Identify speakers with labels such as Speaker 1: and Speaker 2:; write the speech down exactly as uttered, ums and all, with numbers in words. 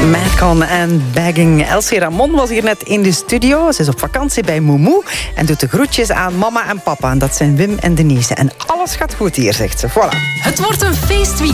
Speaker 1: Madcon en Bagging. Elsie Ramon was hier net in de studio. Ze is op vakantie bij Moumou en doet de groetjes aan mama en papa. En dat zijn Wim en Denise. En alles gaat goed hier, zegt ze. Voilà.
Speaker 2: Het wordt een feestweekend.